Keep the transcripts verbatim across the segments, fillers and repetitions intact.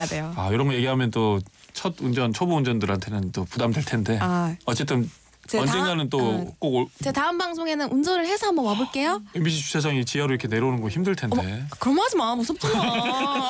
돼요. 아, 이런 거 얘기하면 또 첫 운전 초보 운전들한테는 또 부담될 텐데. 아, 어쨌든 언젠가는 또 꼭 올... 제 다음 방송에는 운전을 해서 한번 와볼게요. 엠비씨 주차장이 지하로 이렇게 내려오는 거 힘들 텐데. 어머, 그럼 하지 마. 무섭잖아.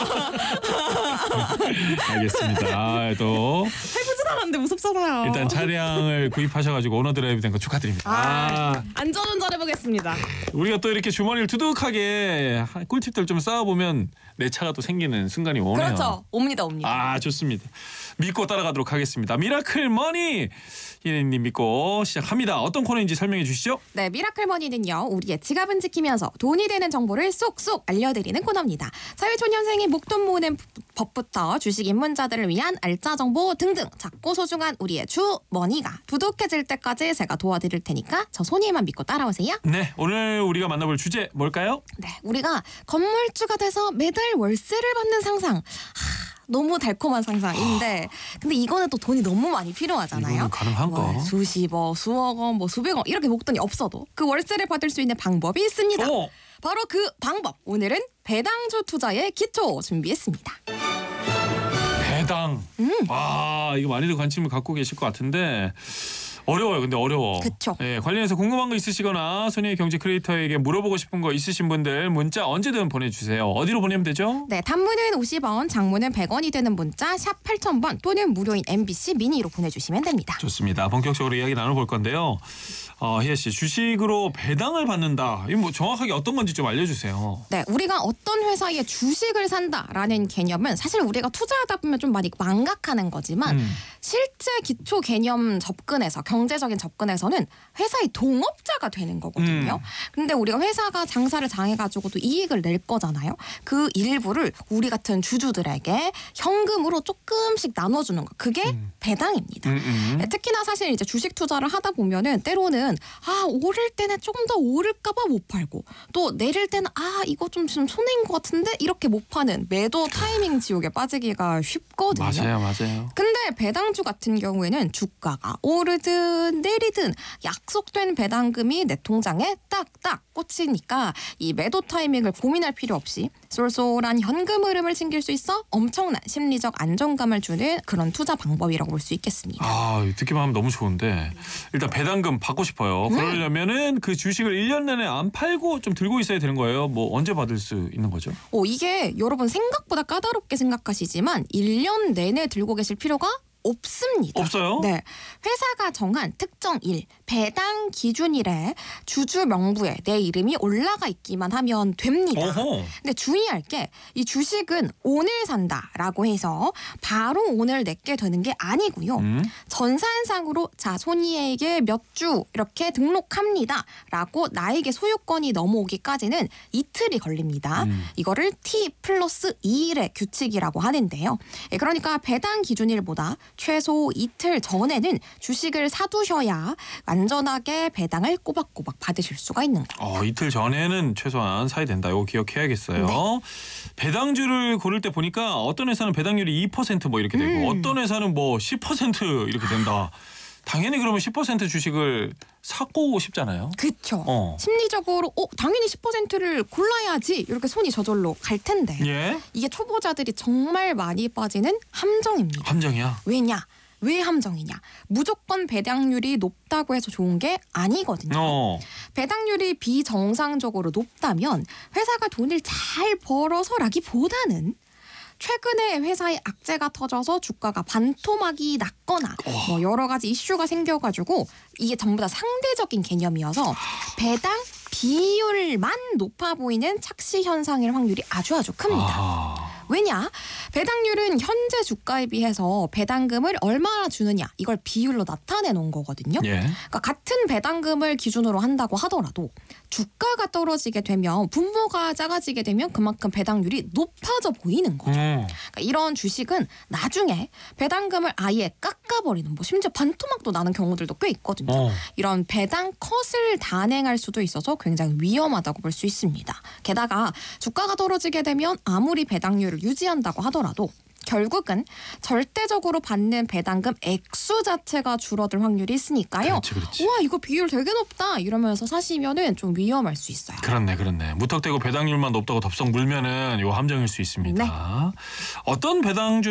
알겠습니다. 아, 또 해보지도 않았는데 무섭잖아요. 일단 차량을 구입하셔가지고 오너 드라이브 된 거 축하드립니다. 아, 아, 안전운전 해보겠습니다. 우리가 또 이렇게 주머니를 두둑하게 꿀팁들 좀 쌓아보면 내 차가 또 생기는 순간이 오네요. 그렇죠. 옵니다 옵니다. 아, 좋습니다. 믿고 따라가도록 하겠습니다. 미라클 머니 희애님 믿고 시작합니다. 어떤 코너인지 설명해 주시죠. 네, 미라클 머니는요, 우리의 지갑은 지키면서 돈이 되는 정보를 쏙쏙 알려드리는 코너입니다. 사회초년생이 목돈 모으는 법부터 주식 입문자들을 위한 알짜 정보 등등 작고 소중한 우리의 주머니가 두둑해질 때까지 제가 도와드릴 테니까 저 손이만 믿고 따라오세요. 네, 오늘 우리가 만나볼 주제 뭘까요? 네, 우리가 건물주가 돼서 매달 월세를 받는 상상. 하, 너무 달콤한 상상인데 근데 이거는 또 돈이 너무 많이 필요하잖아요. 이거는 가능한가? 뭐 수십억, 수억 원, 뭐 수백억 이렇게 목돈이 없어도 그 월세를 받을 수 있는 방법이 있습니다. 어. 바로 그 방법. 오늘은 배당주 투자의 기초 준비했습니다. 배당. 음. 아, 이거 많이들 관심을 갖고 계실 것 같은데 어려워요. 근데 어려워. 그쵸. 네, 관련해서 궁금한 거 있으시거나 손익 경제 크리에이터에게 물어보고 싶은 거 있으신 분들 문자 언제든 보내주세요. 어디로 보내면 되죠? 네, 단문은 오십 원, 장문은 백 원이 되는 문자 샵 팔천 번 또는 무료인 엠비씨 미니로 보내주시면 됩니다. 좋습니다. 본격적으로 이야기 나눠볼 건데요. 어, 희애 씨, 주식으로 배당을 받는다. 이거 뭐 정확하게 어떤 건지 좀 알려주세요. 네, 우리가 어떤 회사의 주식을 산다라는 개념은 사실 우리가 투자하다 보면 좀 많이 망각하는 거지만 음. 실제 기초 개념 접근에서 경제적인 접근에서는 회사의 동업자가 되는 거거든요. 음. 근데 우리가 회사가 장사를 장해가지고도 이익을 낼 거잖아요. 그 일부를 우리 같은 주주들에게 현금으로 조금씩 나눠주는 거. 그게 음. 배당입니다. 음, 음. 네, 특히나 사실 이제 주식 투자를 하다 보면은 때로는 아 오를 때는 조금 더 오를까봐 못 팔고 또 내릴 때는 아 이거 좀 지금 손해인 것 같은데 이렇게 못 파는 매도 타이밍 지옥에 빠지기가 쉽거든요. 맞아요, 맞아요. 근데 배당주 같은 경우에는 주가가 오르든 내리든 약속된 배당금이 내 통장에 딱딱 꽂히니까 이 매도 타이밍을 고민할 필요 없이 쏠쏠한 현금 흐름을 챙길 수 있어 엄청난 심리적 안정감을 주는 그런 투자 방법이라고 볼 수 있겠습니다. 아, 듣기만 하면 너무 좋은데 일단 배당금 받고 싶어요. 음. 그러려면은 그 주식을 일 년 내내 안 팔고 좀 들고 있어야 되는 거예요. 뭐 언제 받을 수 있는 거죠? 어, 이게 여러분 생각보다 까다롭게 생각하시지만 일 년 내내 들고 계실 필요가 없습니다. 없어요? 네, 회사가 정한 특정 일, 배당 기준일에 주주 명부에 내 이름이 올라가 있기만 하면 됩니다. 어허. 근데 주의할 게 이 주식은 오늘 산다라고 해서 바로 오늘 내게 되는 게 아니고요. 음. 전산상으로 자 손이에게 몇 주 이렇게 등록합니다라고 나에게 소유권이 넘어오기까지는 이틀이 걸립니다. 음. 이거를 T 플러스 이 일의 규칙이라고 하는데요. 예, 그러니까 배당 기준일보다 최소 이틀 전에는 주식을 사두셔야 안전하게 배당을 꼬박꼬박 받으실 수가 있는 거예요. 어, 이틀 전에는 최소한 사야 된다. 이거 기억해야겠어요. 네. 배당주를 고를 때 보니까 어떤 회사는 배당률이 이 퍼센트 뭐 이렇게 되고 음. 어떤 회사는 뭐 십 퍼센트 이렇게 된다. 당연히 그러면 십 퍼센트 주식을 사고 싶잖아요. 그렇죠. 어. 심리적으로 어 당연히 십 퍼센트를 골라야지 이렇게 손이 저절로 갈 텐데 예? 이게 초보자들이 정말 많이 빠지는 함정입니다. 함정이야. 왜냐? 왜 함정이냐? 무조건 배당률이 높다고 해서 좋은 게 아니거든요. 어. 배당률이 비정상적으로 높다면 회사가 돈을 잘 벌어서라기보다는 최근에 회사의 악재가 터져서 주가가 반토막이 났거나 뭐 여러 가지 이슈가 생겨가지고 이게 전부 다 상대적인 개념이어서 배당 비율만 높아 보이는 착시 현상일 확률이 아주 아주 큽니다. 아. 왜냐? 배당률은 현재 주가에 비해서 배당금을 얼마나 주느냐 이걸 비율로 나타내 놓은 거거든요. 예. 그러니까 같은 배당금을 기준으로 한다고 하더라도 주가가 떨어지게 되면 분모가 작아지게 되면 그만큼 배당률이 높아져 보이는 거죠. 음. 그러니까 이런 주식은 나중에 배당금을 아예 깎아버리는 뭐 심지어 반토막도 나는 경우들도 꽤 있거든요. 어. 이런 배당 컷을 단행할 수도 있어서 굉장히 위험하다고 볼 수 있습니다. 게다가 주가가 떨어지게 되면 아무리 배당률을 유지한다고 하더라도 결국은 절대적으로 받는 배당금 액수 자체가 줄어들 확률이 있으니까요. 그렇지, 그렇지. 와 이거 비율 되게 높다 이러면서 사시면은 좀 위험할 수 있어요. 그렇네, 그렇네. 무턱대고 배당률만 높다고 덥석 물면은 요 함정일 수 있습니다. 네. 어떤 배당주